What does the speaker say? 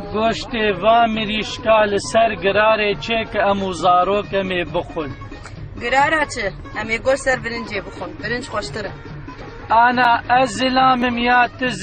گۆشتێ وا مریشکا لەسەر گرارێ چێ کە ئەموو زارۆکەمێ بخۆن. گرارە چ؟ ئەمێ گۆشت سەر برنجێ بخۆن، برنج خۆشترە. ئانا ئەز زلامم یا